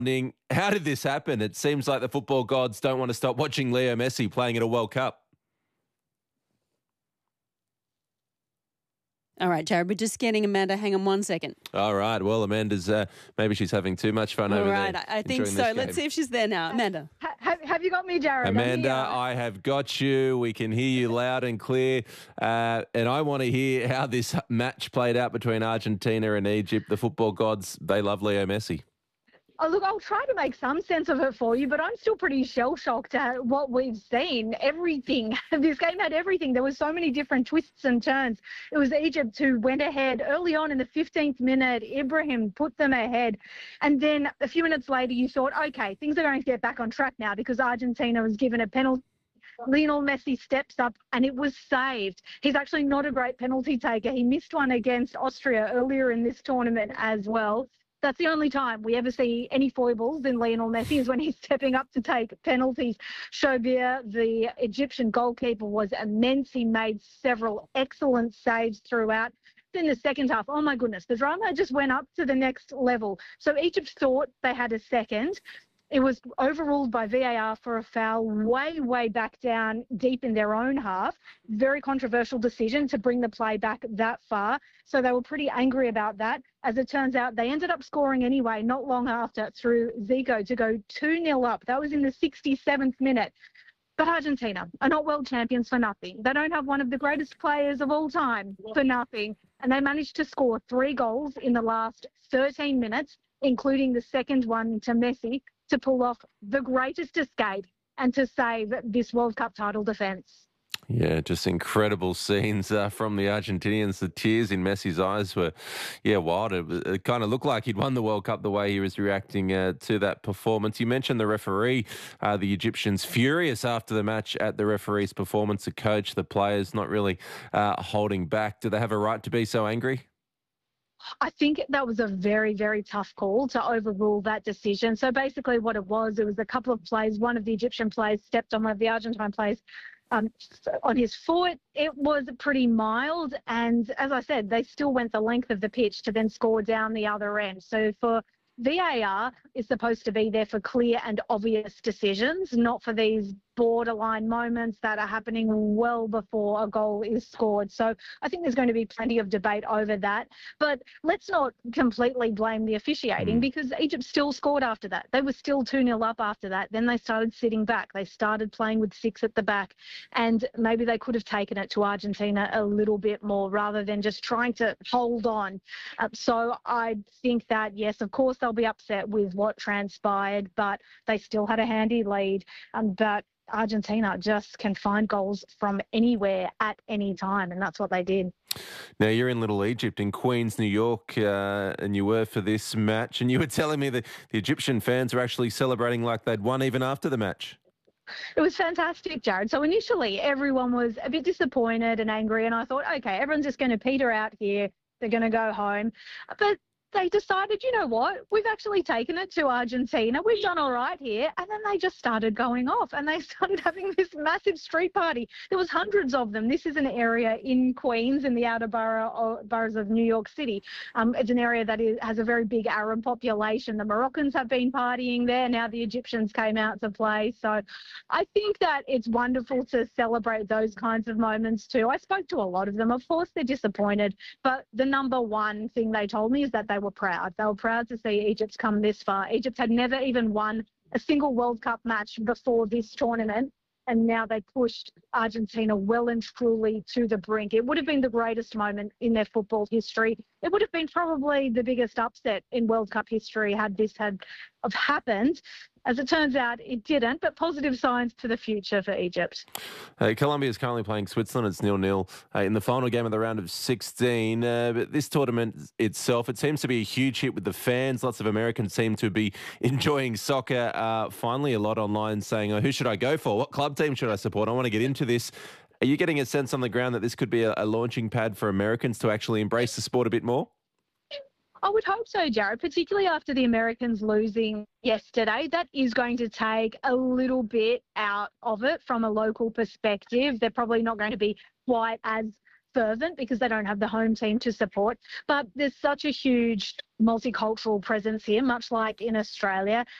How did this happen? It seems like the football gods don't want to stop watching Leo Messi playing at a World Cup. All right, Jared, we're just getting Amanda. Hang on 1 second. All right. Well, Amanda's maybe she's having too much fun over there. All right, I think so. Let's see if she's there now. Amanda. Have you got me, Jared? Amanda, I have got you. We can hear you loud and clear. And I want to hear how this match played out between Argentina and Egypt. The football gods, they love Leo Messi. Oh, look, I'll try to make some sense of it for you, but I'm still pretty shell-shocked at what we've seen. Everything. This game had everything. There were so many different twists and turns. It was Egypt who went ahead early on in the 15th minute. Ibrahim put them ahead. And then a few minutes later, you thought, okay, things are going to get back on track now because Argentina was given a penalty. Lionel Messi steps up and it was saved. He's actually not a great penalty taker. He missed one against Austria earlier in this tournament as well. That's the only time we ever see any foibles in Lionel Messi is when he's stepping up to take penalties. Shobir, the Egyptian goalkeeper, was immense. He made several excellent saves throughout. In the second half, oh my goodness, the drama just went up to the next level. So Egypt thought they had a second. It was overruled by VAR for a foul way back down deep in their own half. Very controversial decision to bring the play back that far. So they were pretty angry about that. As it turns out, they ended up scoring anyway, not long after, through Zico to go 2-0 up. That was in the 67th minute. But Argentina are not world champions for nothing. They don't have one of the greatest players of all time for nothing. And they managed to score 3 goals in the last 13 minutes, including the second one to Messi, to pull off the greatest escape and to save this World Cup title defence. Yeah, just incredible scenes from the Argentinians. The tears in Messi's eyes were, wild. It kind of looked like he'd won the World Cup the way he was reacting to that performance. You mentioned the referee, the Egyptians furious after the match at the referee's performance, the coach, the players not really holding back. Do they have a right to be so angry? I think that was a very, very tough call to overrule that decision. So basically what it was a couple of plays. One of the Egyptian players stepped on one of the Argentine players on his foot. It was pretty mild. And as I said, they still went the length of the pitch to then score down the other end. So for VAR is supposed to be there for clear and obvious decisions, not for these borderline moments that are happening well before a goal is scored. So I think there's going to be plenty of debate over that. But let's not completely blame the officiating because Egypt still scored after that. They were still 2-0 up after that. Then they started sitting back. They started playing with 6 at the back. And maybe they could have taken it to Argentina a little bit more rather than just trying to hold on. So I think that, yes, of course, they'll be upset with what transpired, but they still had a handy lead. But Argentina just can find goals from anywhere at any time, and that's what they did. Now, you're in Little Egypt in Queens, New York, and you were for this match, and you were telling me that the Egyptian fans were actually celebrating like they'd won even after the match. It was fantastic, Jared. So initially, everyone was a bit disappointed and angry, and I thought, okay, everyone's just going to peter out here. They're going to go home. But they decided, you know what, we've actually taken it to Argentina. We've done all right here. And then they just started going off and they started having this massive street party. There was hundreds of them. This is an area in Queens, in the outer boroughs of New York City. It's an area that has a very big Arab population. The Moroccans have been partying there. Now the Egyptians came out to play. So I think that it's wonderful to celebrate those kinds of moments too. I spoke to a lot of them. Of course, they're disappointed. But the number one thing they told me is that they were proud. They were proud to see Egypt come this far. Egypt had never even won a single World Cup match before this tournament, and now they pushed Argentina well and truly to the brink. It would have been the greatest moment in their football history. It would have been probably the biggest upset in World Cup history had this happened. As it turns out, it didn't, but positive signs for the future for Egypt. Colombia is currently playing Switzerland. It's 0-0 in the final game of the round of 16. But this tournament itself, it seems to be a huge hit with the fans. Lots of Americans seem to be enjoying soccer. Finally, a lot online saying, who should I go for? What club team should I support? I want to get into this. Are you getting a sense on the ground that this could be a launching pad for Americans to actually embrace the sport a bit more? I would hope so, Jared, particularly after the Americans losing yesterday. That is going to take a little bit out of it from a local perspective. They're probably not going to be quite as fervent because they don't have the home team to support. But there's such a huge multicultural presence here, much like in Australia.